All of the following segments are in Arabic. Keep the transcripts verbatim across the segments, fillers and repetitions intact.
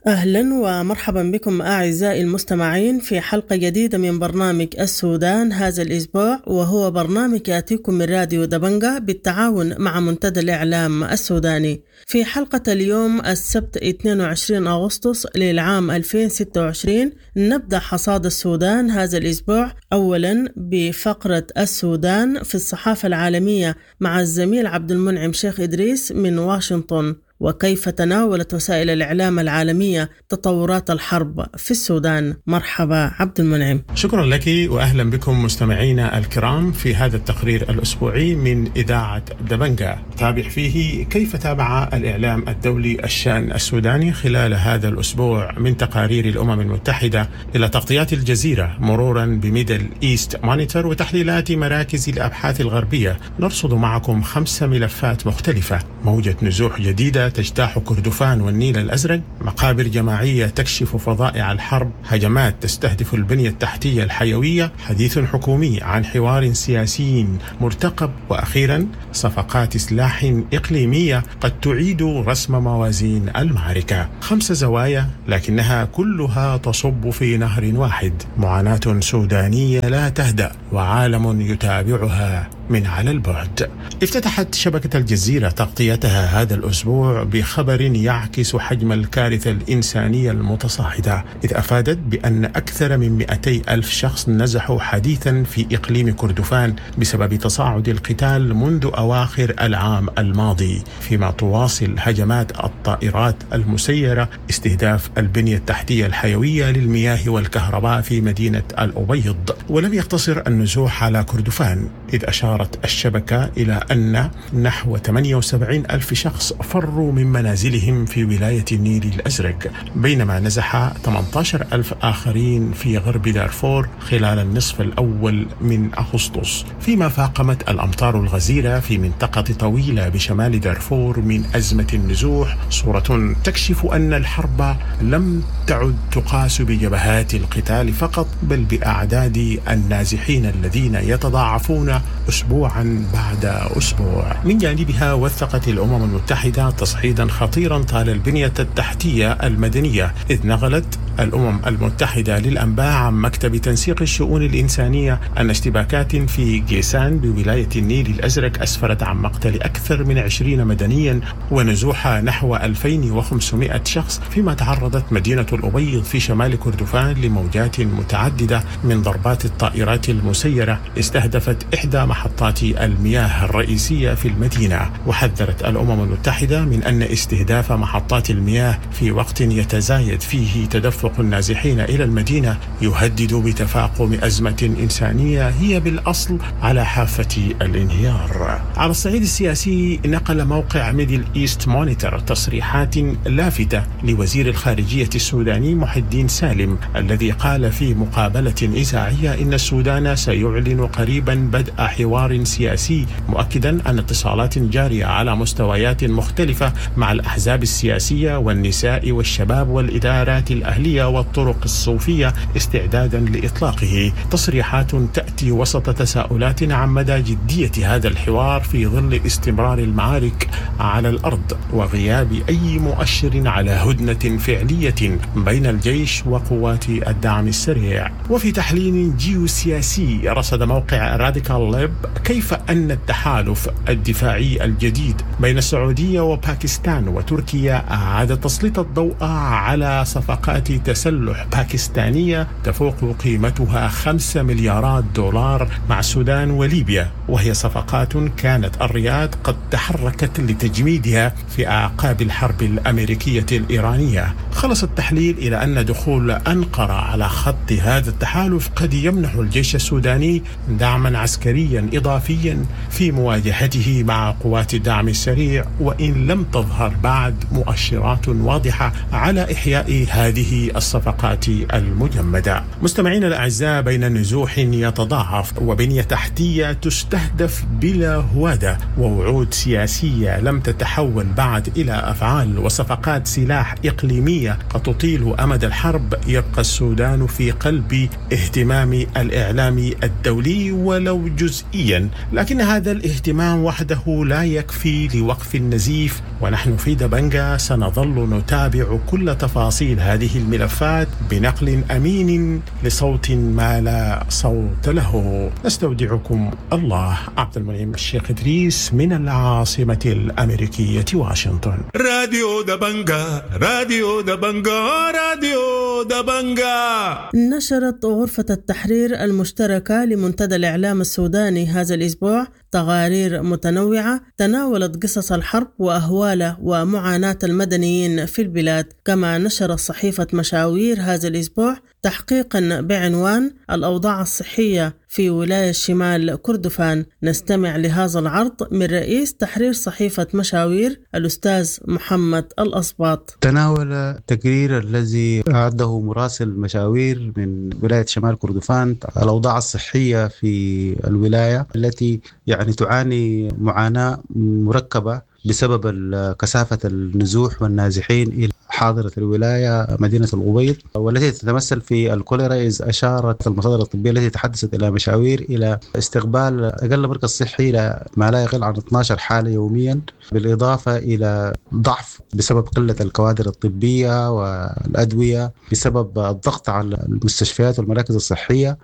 أهلا ومرحبا بكم أعزائي المستمعين في حلقة جديدة من برنامج السودان هذا الأسبوع، وهو برنامج يأتيكم من راديو دبنجة بالتعاون مع منتدى الإعلام السوداني. في حلقة اليوم السبت اثنين وعشرين أغسطس للعام ألفين وستة وعشرين نبدأ حصاد السودان هذا الأسبوع أولا بفقرة السودان في الصحافة العالمية مع الزميل عبد المنعم شيخ إدريس من واشنطن، وكيف تناولت وسائل الإعلام العالمية تطورات الحرب في السودان. مرحبا عبد المنعم. شكرا لك وأهلا بكم مستمعينا الكرام في هذا التقرير الأسبوعي من إذاعة دبنجة، تابع فيه كيف تابع الإعلام الدولي الشأن السوداني خلال هذا الأسبوع من تقارير الأمم المتحدة إلى تغطيات الجزيرة مرورا بميدل إيست مونيتور وتحليلات مراكز الأبحاث الغربية. نرصد معكم خمس ملفات مختلفة: موجة نزوح جديدة تجتاح كردفان والنيل الأزرق، مقابر جماعية تكشف فظائع الحرب، هجمات تستهدف البنية التحتية الحيوية، حديث حكومي عن حوار سياسي مرتقب، وأخيرا صفقات سلاح إقليمية قد تعيد رسم موازين المعركة. خمس زوايا لكنها كلها تصب في نهر واحد: معاناة سودانية لا تهدأ وعالم يتابعها من على البعد. افتتحت شبكة الجزيرة تغطيتها هذا الأسبوع بخبر يعكس حجم الكارثة الإنسانية المتصاعدة، إذ أفادت بأن أكثر من مئتي ألف شخص نزحوا حديثا في إقليم كردفان بسبب تصاعد القتال منذ أواخر العام الماضي، فيما تواصل هجمات الطائرات المسيرة استهداف البنية التحتية الحيوية للمياه والكهرباء في مدينة الأبيض. ولم يقتصر النزوح على كردفان، إذ أشار الشبكة إلى أن نحو ثمانية وسبعين ألف شخص فروا من منازلهم في ولاية النيل الأزرق، بينما نزح ثمانية عشر ألف آخرين في غرب دارفور خلال النصف الأول من أغسطس، فيما فاقمت الأمطار الغزيرة في منطقة طويلة بشمال دارفور من أزمة النزوح صورة تكشف أن الحرب لم تعد تقاس بجبهات القتال فقط، بل بأعداد النازحين الذين يتضاعفون أسبوعا بعد أسبوع. من جانبها وثقت الأمم المتحدة تصعيدا خطيرا طال البنية التحتية المدنية، إذ نقلت الأمم المتحدة للأنباء عن مكتب تنسيق الشؤون الإنسانية أن اشتباكات في جيسان بولاية النيل الأزرق أسفرت عن مقتل أكثر من عشرين مدنيا ونزوح نحو ألفين وخمسمائة شخص، فيما تعرضت مدينة الأبيض في شمال كردفان لموجات متعددة من ضربات الطائرات المسيرة استهدفت إحدى محطات المياه الرئيسية في المدينة. وحذرت الأمم المتحدة من أن استهداف محطات المياه في وقت يتزايد فيه تدفق النازحين إلى المدينة يهدد بتفاقم أزمة إنسانية هي بالأصل على حافة الانهيار. على الصعيد السياسي، نقل موقع ميدل إيست مونيتور تصريحات لافتة لوزير الخارجية السوداني محي الدين سالم، الذي قال في مقابلة إذاعية إن السودان سيعلن قريبا بدء حوار سياسي، مؤكدا أن اتصالات جارية على مستويات مختلفة مع الأحزاب السياسية والنساء والشباب والإدارات الأهلية والطرق الصوفية استعدادا لإطلاقه. تصريحات تأتي وسط تساؤلات عن مدى جدية هذا الحوار في ظل استمرار المعارك على الأرض وغياب أي مؤشر على هدنة فعلية بين الجيش وقوات الدعم السريع. وفي تحليل جيوسياسي، رصد موقع راديكال ليب كيف أن التحالف الدفاعي الجديد بين السعودية وباكستان وتركيا أعاد تسليط الضوء على صفقات تسلح باكستانية تفوق قيمتها خمسة مليارات دولار مع السودان وليبيا، وهي صفقات كانت الرياض قد تحركت لتجميدها في أعقاب الحرب الأمريكية الإيرانية. خلص التحليل إلى أن دخول أنقرة على خط هذا التحالف قد يمنح الجيش السوداني دعما عسكريا إضافيا في مواجهته مع قوات الدعم السريع، وإن لم تظهر بعد مؤشرات واضحة على إحياء هذه الصفقات المجمدة. مستمعين الأعزاء، بين نزوح يتضاعف وبنية تحتية تستهدف بلا هوادة ووعود سياسية لم تتحول بعد إلى أفعال وصفقات سلاح إقليمية قد تطيل أمد الحرب، يبقى السودان في الأقل باهتمام الإعلام الدولي ولو جزئيا، لكن هذا الاهتمام وحده لا يكفي لوقف النزيف، ونحن في دبنجة سنظل نتابع كل تفاصيل هذه الملفات بنقل أمين لصوت ما لا صوت له. نستودعكم الله. عبد المنعم الشيخ إدريس من العاصمة الأمريكية واشنطن. راديو دبنجة، راديو دبنجة، راديو دبنجة. نشرت غرفة التحرير المشتركة لمنتدى الإعلام السوداني هذا الأسبوع تقارير متنوعة تناولت قصص الحرب وأهواله ومعاناة المدنيين في البلاد. كما نشرت صحيفة مشاوير هذا الأسبوع تحقيقا بعنوان الأوضاع الصحية في ولاية شمال كردفان. نستمع لهذا العرض من رئيس تحرير صحيفة مشاوير الأستاذ محمد الأصباط. تناول التقرير الذي أعده مراسل مشاوير من ولاية شمال كردفان الأوضاع الصحية في الولاية التي يعني تعاني معاناة مركبة بسبب كثافة النزوح والنازحين إلى حاضرة الولاية مدينة الغبيط، والتي تتمثل في الكوليرا، إذ أشارت المصادر الطبية التي تحدثت إلى مشاوير إلى استقبال أقل مركز صحي إلى ما لا يقل عن اثنتي عشرة حالة يوميا، بالإضافة إلى ضعف بسبب قلة الكوادر الطبية والأدوية بسبب الضغط على المستشفيات والمراكز الصحية،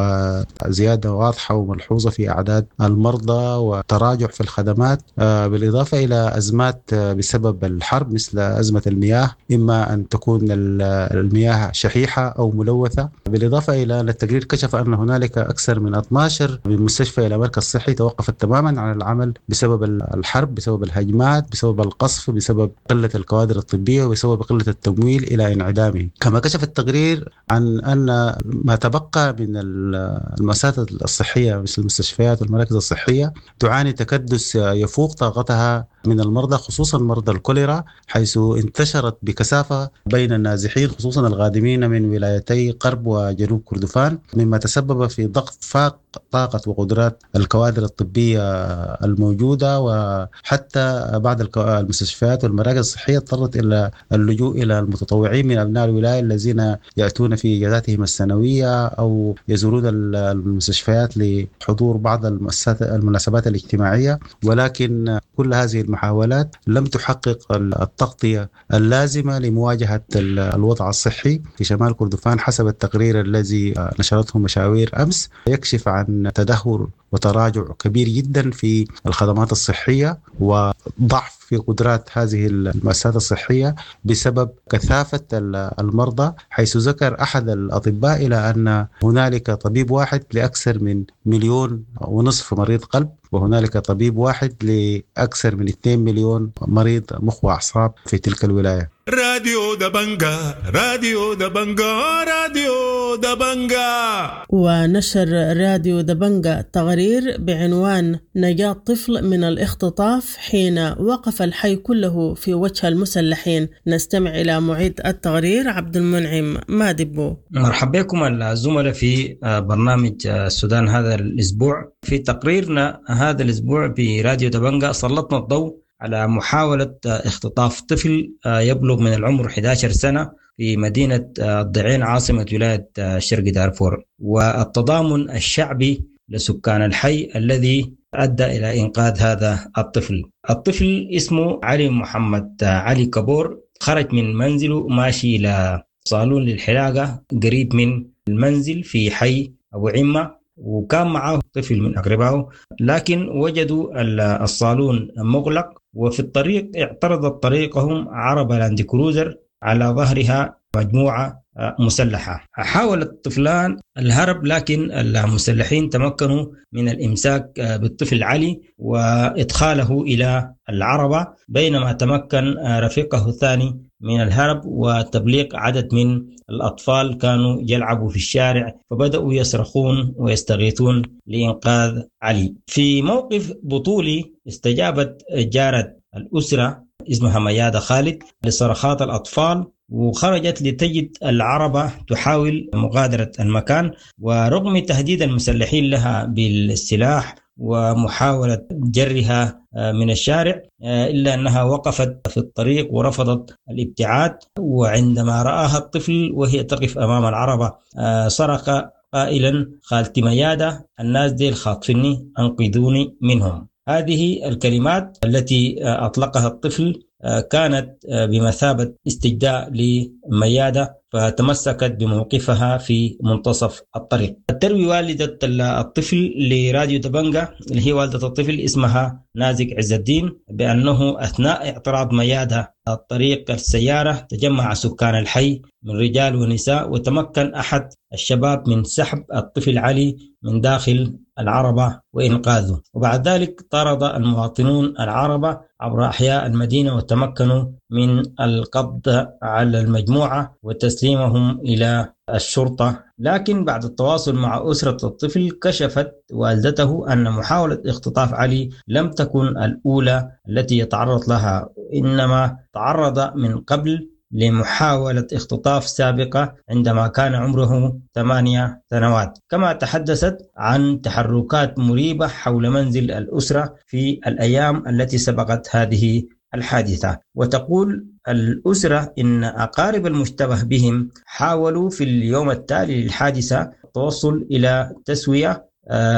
وزيادة واضحة وملحوظة في أعداد المرضى وتراجع في الخدمات، بالإضافة إلى أزمات بسبب الحرب مثل أزمة المياه، إما أن تكون المياه شحيحة أو ملوثة. بالإضافة إلى أن التقرير كشف أن هنالك أكثر من اثني عشر من مستشفى إلى مركز صحي توقفت تماما عن العمل بسبب الحرب، بسبب الهجمات، بسبب القصف، بسبب قلة الكوادر الطبية، وبسبب قلة التمويل إلى انعدامه. كما كشف التقرير عن أن ما تبقى من المؤسسات الصحية مثل المستشفيات والمراكز الصحية تعاني تكدس يفوق طاقتها من المرضى، خصوصا مرضى الكوليرا، حيث انتشرت بكثافة بين النازحين خصوصا القادمين من ولايتي غرب وجنوب كردفان، مما تسبب في ضغط فاق طاقة وقدرات الكوادر الطبية الموجودة، وحتى بعض المستشفيات والمراكز الصحية اضطرت إلى اللجوء إلى المتطوعين من أبناء الولاية الذين يأتون في إجازاتهم السنوية أو يزورون المستشفيات لحضور بعض المناسبات الاجتماعية. ولكن كل هذه المحاولات لم تحقق التغطية اللازمة لمواجهة الوضع الصحي في شمال كردفان. حسب التقرير الذي نشرته مشاوير أمس يكشف عن تدهور وتراجع كبير جدا في الخدمات الصحية وضعف في قدرات هذه المؤسسات الصحية بسبب كثافة المرضى، حيث ذكر أحد الأطباء إلى أن هنالك طبيب واحد لأكثر من مليون ونصف مريض قلب، وهنالك طبيب واحد لأكثر من اثنين مليون مريض مخ وأعصاب في تلك الولاية. راديو دبنجة، راديو دبنجة، راديو دبنجة. ونشر راديو دبنجة تقرير بعنوان نجاة طفل من الاختطاف حين وقف الحي كله في وجه المسلحين. نستمع إلى معيد التقرير عبد المنعم مادبو. مرحبا بكم الزملاء في برنامج السودان هذا الأسبوع. في تقريرنا هذا الأسبوع براديو دبنجة سلطنا الضوء على محاولة اختطاف طفل يبلغ من العمر أحد عشر سنة في مدينة الضعين عاصمة ولاية شرق دارفور، والتضامن الشعبي لسكان الحي الذي أدى إلى إنقاذ هذا الطفل. الطفل اسمه علي محمد علي كبور، خرج من منزله ماشي إلى صالون للحلاقة قريب من المنزل في حي أبو عمة، وكان معه طفل من أقربائه، لكن وجدوا الصالون مغلق، وفي الطريق اعترضت طريقهم عربة لاند كروزر على ظهرها مجموعة مسلحة. حاول الطفلان الهرب، لكن المسلحين تمكنوا من الإمساك بالطفل علي وإدخاله إلى العربة، بينما تمكن رفيقه الثاني من الهرب وتبليغ عدد من الأطفال كانوا يلعبوا في الشارع، فبدأوا يصرخون ويستغيثون لإنقاذ علي. في موقف بطولي استجابت جارة الأسرة اسمها ميادة خالد لصرخات الأطفال، وخرجت لتجد العربة تحاول مغادرة المكان، ورغم تهديد المسلحين لها بالسلاح ومحاولة جرها من الشارع، إلا أنها وقفت في الطريق ورفضت الابتعاد. وعندما رآها الطفل وهي تقف أمام العربة صرخ قائلا: خالتي ميادة، الناس دي خاطفني، أنقذوني منهم. هذه الكلمات التي أطلقها الطفل كانت بمثابة استجداء لميادة، فتمسكت بموقفها في منتصف الطريق. تروي والدة الطفل لراديو دبنجة اللي هي والدة الطفل اسمها نازك عز الدين بأنه أثناء اعتراض ميادة الطريق السيارة تجمع سكان الحي من رجال ونساء، وتمكن أحد الشباب من سحب الطفل علي من داخل العربة وإنقاذه. وبعد ذلك طارد المواطنون العربة عبر أحياء المدينة وتمكنوا من القبض على المجموعة وتسليمهم إلى الشرطة. لكن بعد التواصل مع أسرة الطفل كشفت والدته أن محاولة اختطاف علي لم تكن الأولى التي يتعرض لها، إنما تعرض من قبل لمحاولة اختطاف سابقة عندما كان عمره ثمانية سنوات. كما تحدثت عن تحركات مريبة حول منزل الأسرة في الأيام التي سبقت هذه الحادثة، وتقول الأسرة إن أقارب المشتبه بهم حاولوا في اليوم التالي للحادثة التوصل إلى تسوية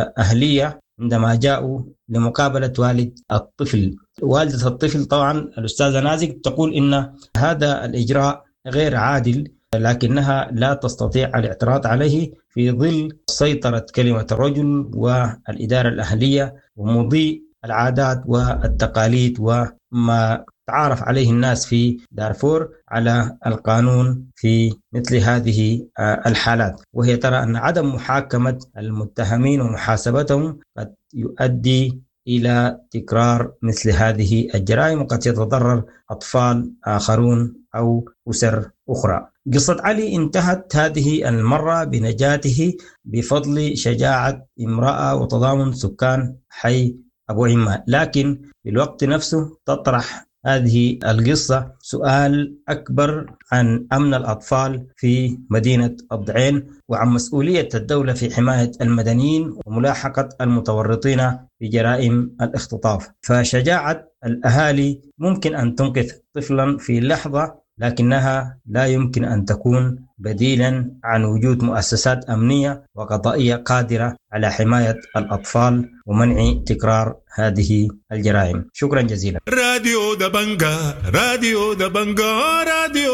أهلية عندما جاءوا لمقابلة والد الطفل. والدة الطفل طبعا الأستاذة نازك تقول إن هذا الإجراء غير عادل، لكنها لا تستطيع الاعتراض عليه في ظل سيطرة كلمة الرجل والإدارة الأهلية ومضي العادات والتقاليد وما تعارف عليه الناس في دارفور على القانون في مثل هذه الحالات. وهي ترى أن عدم محاكمة المتهمين ومحاسبتهم قد يؤدي إلى تكرار مثل هذه الجرائم، وقد يتضرر أطفال آخرون أو أسر أخرى. قصة علي انتهت هذه المرة بنجاته بفضل شجاعة امرأة وتضامن سكان حي أبو عماد، لكن في الوقت نفسه تطرح هذه القصة سؤال أكبر عن أمن الأطفال في مدينة الضعين وعن مسؤولية الدولة في حماية المدنيين وملاحقة المتورطين في جرائم الاختطاف. فشجاعة الأهالي ممكن أن تنقذ طفلا في لحظة، لكنها لا يمكن أن تكون بديلا عن وجود مؤسسات أمنية وقضائية قادرة على حماية الأطفال ومنع تكرار هذه الجرائم. شكرا جزيلا. راديو دبنجا، راديو دبنجا، راديو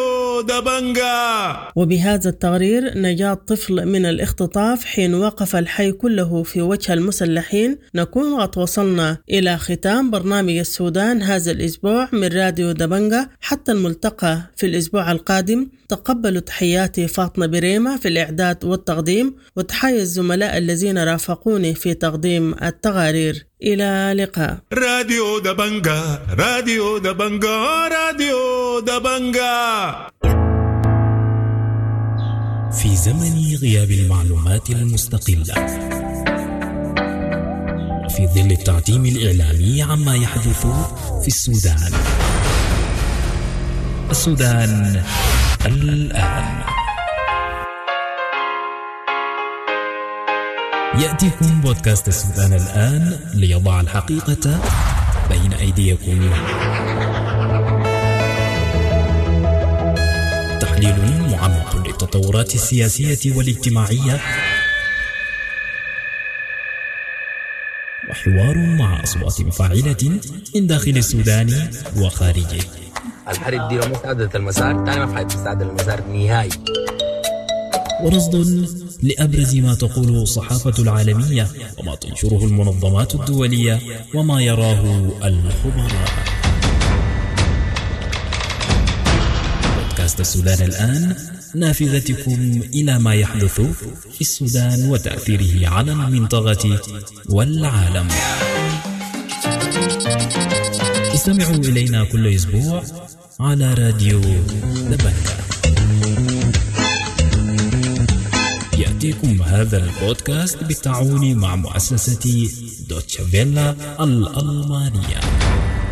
دبنجا. وبهذا التقرير نجاة طفل من الاختطاف حين وقف الحي كله في وجه المسلحين، نكون قد وصلنا إلى ختام برنامج السودان هذا الأسبوع من راديو دبنجا. حتى الملتقى في الأسبوع القادم، تقبلوا تحياتي فاطمة بريمة في الإعداد والتقديم، وتحية الزملاء الذين رافقوني في تقديم التقارير. إلى لقاء. راديو دبنجا، راديو دبنجا، راديو دبنجا. في زمن غياب المعلومات المستقلة، في ظل التعتيم الإعلامي عما يحدث في السودان. السودان الآن. يأتيكم بودكاست السودان الآن ليضع الحقيقة بين أيديكم. تحليل معمق للتطورات السياسية والاجتماعية، وحوار مع أصوات مفاعلة من داخل السودان وخارجه. الحرب دي لو ما استعدت المسار تاني ما حيستعد المسار نهائي. ورصد لأبرز ما تقوله الصحافة العالمية وما تنشره المنظمات الدولية وما يراه الخبراء. بودكاست السودان الآن، نافذتكم إلى ما يحدث في السودان وتأثيره على المنطقة والعالم. استمعوا إلينا كل أسبوع على راديو دبنجا. يأتيكم هذا البودكاست بالتعاون مع مؤسسة دوتشا فيلا الألمانية.